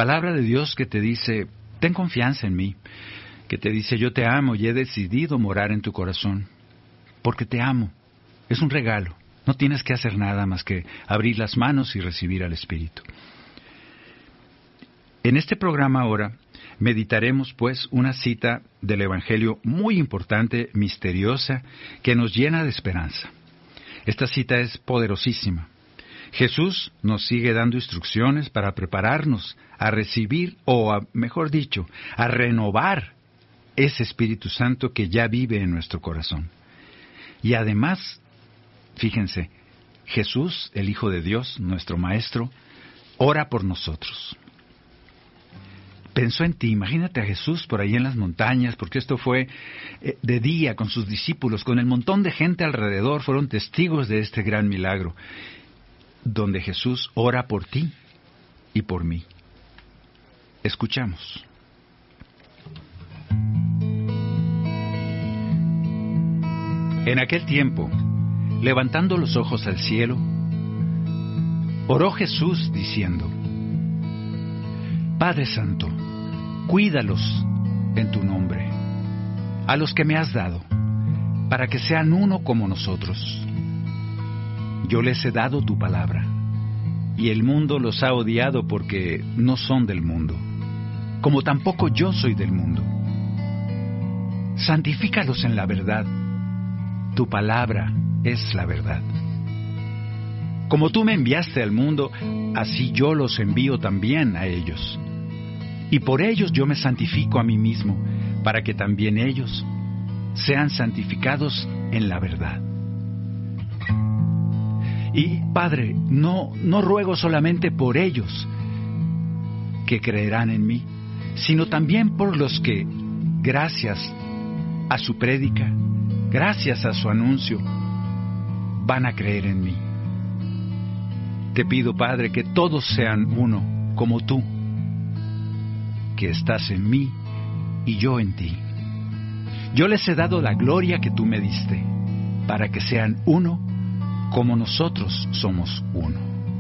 Palabra de Dios que te dice, ten confianza en mí, que te dice, yo te amo y he decidido morar en tu corazón, porque te amo. Es un regalo. No tienes que hacer nada más que abrir las manos y recibir al Espíritu. En este programa ahora meditaremos pues una cita del Evangelio muy importante, misteriosa, que nos llena de esperanza. Esta cita es poderosísima. Jesús nos sigue dando instrucciones para prepararnos a recibir, mejor dicho, a renovar ese Espíritu Santo que ya vive en nuestro corazón. Y además, fíjense, Jesús, el Hijo de Dios, nuestro Maestro, ora por nosotros. Pensó en ti, imagínate a Jesús por ahí en las montañas, porque esto fue de día con sus discípulos, con el montón de gente alrededor, fueron testigos de este gran milagro, donde Jesús ora por ti y por mí. Escuchamos. En aquel tiempo, levantando los ojos al cielo, oró Jesús diciendo, Padre Santo, cuídalos en tu nombre, a los que me has dado, para que sean uno como nosotros. Yo les he dado tu palabra, y el mundo los ha odiado porque no son del mundo, como tampoco yo soy del mundo. Santifícalos en la verdad. Tu palabra es la verdad. Como tú me enviaste al mundo, así yo los envío también a ellos. Y por ellos yo me santifico a mí mismo, para que también ellos sean santificados en la verdad. Y, Padre, no ruego solamente por ellos que creerán en mí, sino también por los que, gracias a su prédica, gracias a su anuncio, van a creer en mí. Te pido, Padre, que todos sean uno, como tú, que estás en mí y yo en ti. Yo les he dado la gloria que tú me diste, para que sean uno, como nosotros somos uno.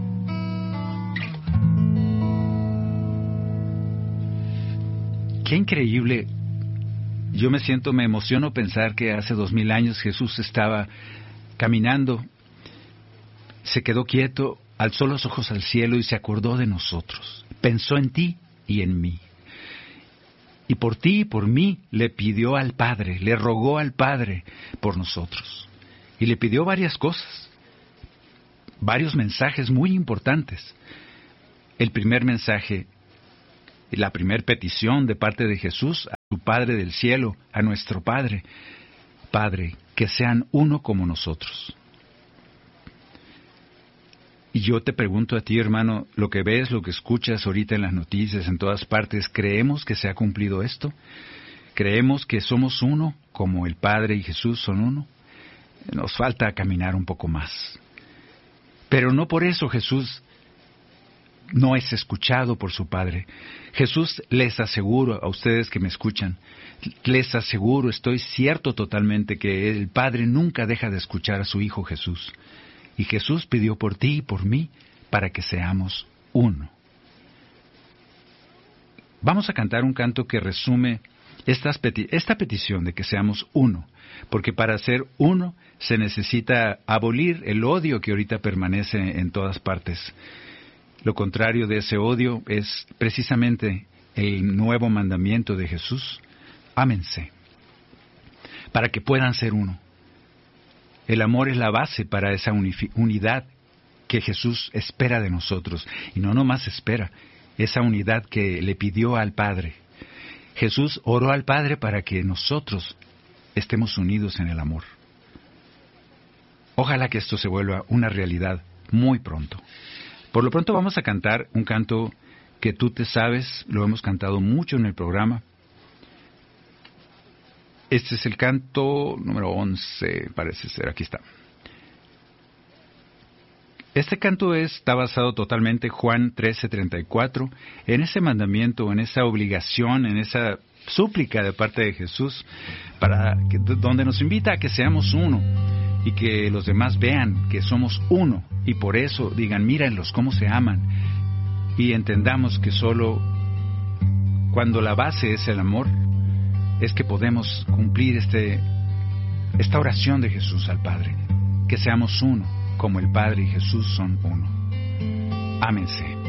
Qué increíble. Yo me emociono pensar que hace 2000 años Jesús estaba caminando, se quedó quieto, alzó los ojos al cielo y se acordó de nosotros. Pensó en ti y en mí. Y por ti y por mí le pidió al Padre, le rogó al Padre por nosotros. Y le pidió varias cosas, varios mensajes muy importantes. El primer mensaje, la primera petición de parte de Jesús a su Padre del cielo, a nuestro Padre. Padre, que sean uno como nosotros. Y yo te pregunto a ti, hermano, lo que ves, lo que escuchas ahorita en las noticias, en todas partes, ¿creemos que se ha cumplido esto? ¿Creemos que somos uno, como el Padre y Jesús son uno? Nos falta caminar un poco más. Pero no por eso Jesús no es escuchado por su Padre. Jesús, les aseguro a ustedes que me escuchan, les aseguro, estoy cierto totalmente que el Padre nunca deja de escuchar a su Hijo Jesús. Y Jesús pidió por ti y por mí para que seamos uno. Vamos a cantar un canto que resume esta petición de que seamos uno, porque para ser uno se necesita abolir el odio que ahorita permanece en todas partes. Lo contrario de ese odio es precisamente el nuevo mandamiento de Jesús: ámense, para que puedan ser uno. El amor es la base para esa unidad que Jesús espera de nosotros, y no nomás espera, esa unidad que le pidió al Padre. Jesús oró al Padre para que nosotros estemos unidos en el amor. Ojalá que esto se vuelva una realidad muy pronto. Por lo pronto vamos a cantar un canto que tú te sabes, lo hemos cantado mucho en el programa. Este es el canto número 11, parece ser, aquí está. Este canto está basado totalmente en Juan 13:34, en ese mandamiento, en esa obligación, en esa súplica de parte de Jesús, donde nos invita a que seamos uno y que los demás vean que somos uno, y por eso digan, mírenlos cómo se aman, y entendamos que solo cuando la base es el amor, es que podemos cumplir esta oración de Jesús al Padre, que seamos uno, como el Padre y Jesús son uno. Ámense.